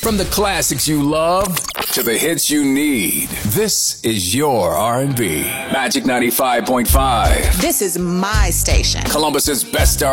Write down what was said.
From the classics you love to the hits you need, this is your R&B. Magic 95.5. This is my station. Columbus's best